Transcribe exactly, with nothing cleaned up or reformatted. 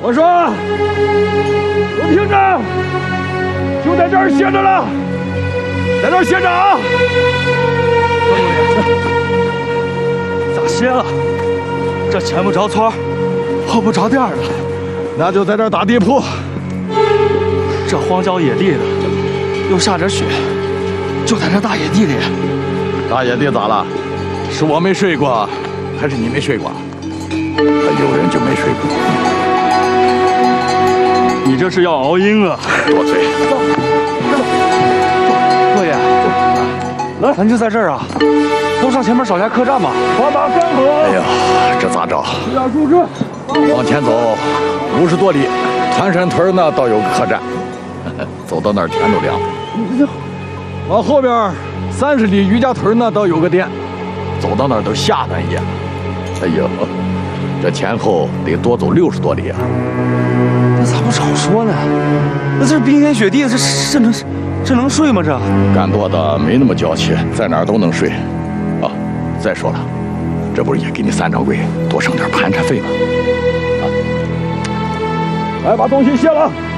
我说，都听着，就在这儿歇着了，在这儿歇着啊！ 咋歇了？这前不着村，后不着店的， 那就在这儿打地铺。 这荒郊野地的，又下着雪，就在这大野地里。 大野地咋了？是我没睡过，还是你没睡过？还有人就没睡过。 你这是要熬鹰啊！ 多嘴。 六爷，来，咱就在这儿啊，都上前面少家客栈吧。 把马拴好。哎呀，这咋着？不要住车。往前走五十多里，团山屯那倒有个客栈，走到那儿天都亮了。往后边三十里余家屯那倒有个店，走到那儿都下半夜了。哎呦，这前后得多走六十多里啊！ 那咋不早说呢？那这是冰天雪地的，这这能这能睡吗？这干多的没那么娇气，在哪儿都能睡。啊，再说了，这不是也给你三掌柜多省点盘缠费吗？啊，来把东西卸了。